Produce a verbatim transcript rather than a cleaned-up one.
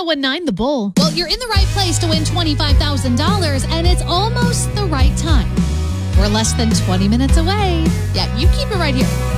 nine The Bull. Well, you're in the right place to win twenty-five thousand dollars, and it's almost the right time. We're less than twenty minutes away. Yeah, you keep it right here.